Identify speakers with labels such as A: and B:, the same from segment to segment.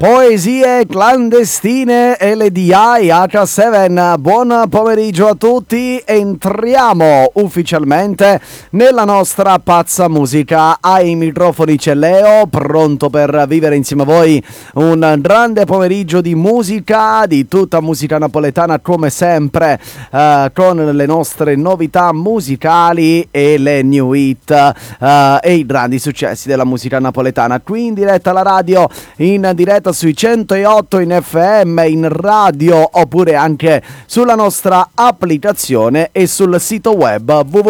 A: Poesie clandestine LDI H7. Buon pomeriggio a tutti. Entriamo ufficialmente nella nostra pazza musica. Ai microfoni c'è Leo, pronto per vivere insieme a voi un grande pomeriggio di musica, di tutta musica napoletana come sempre, con le nostre novità musicali e le new hit e i grandi successi della musica napoletana. Qui in diretta alla radio, in diretta sui 108 in FM, in radio, oppure anche sulla nostra applicazione e sul sito web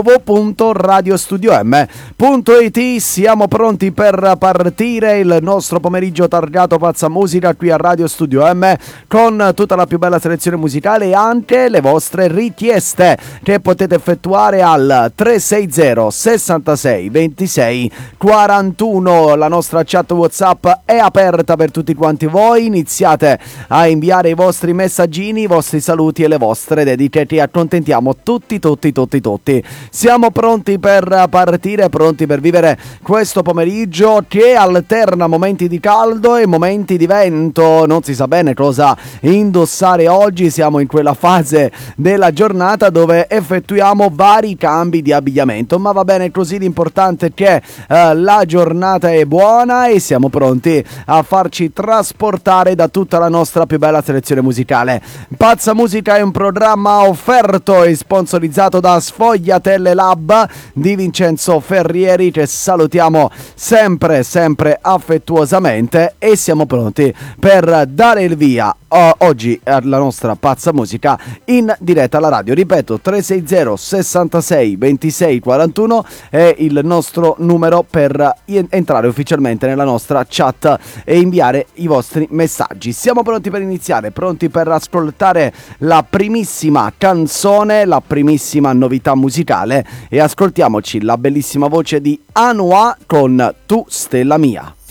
A: www.radiostudiom.it. Siamo pronti per partire il nostro pomeriggio targato Pazza Musica qui a Radio Studio M, con tutta la più bella selezione musicale e anche le vostre richieste che potete effettuare al 360 66 26 41. La nostra chat WhatsApp è aperta per tutti quanti voi. Iniziate a inviare i vostri messaggini, i vostri saluti e le vostre dediche, che accontentiamo tutti. Siamo pronti per partire, pronti per vivere questo pomeriggio che alterna momenti di caldo e momenti di vento. Non si sa bene cosa indossare oggi, siamo in quella fase della giornata dove effettuiamo vari cambi di abbigliamento, ma va bene così. L'importante è che la giornata è buona e siamo pronti a farci trasportare da tutta la nostra più bella selezione musicale. Pazza Musica è un programma offerto e sponsorizzato da Sfogliatelle Lab di Vincenzo Ferrieri, che salutiamo sempre affettuosamente, e siamo pronti per dare il via oggi alla nostra Pazza Musica in diretta alla radio. Ripeto, 360 66 26 41 è il nostro numero per entrare ufficialmente nella nostra chat e inviare i vostri messaggi. Siamo pronti per iniziare, pronti per ascoltare la primissima canzone, la primissima novità musicale, e ascoltiamoci la bellissima voce di Anua con Tu Stella Mia.